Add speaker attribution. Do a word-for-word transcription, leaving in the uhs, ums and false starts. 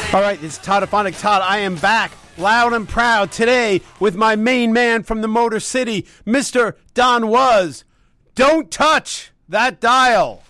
Speaker 1: All right, it's Toddophonic Todd. I am back loud and proud today with my main man from the Motor City, Mister Don Was. Don't touch that dial.